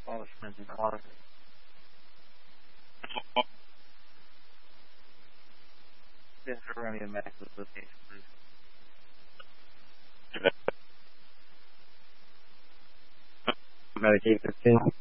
Establishment in August. This is Romeo Medical location, please. Medicaid 15.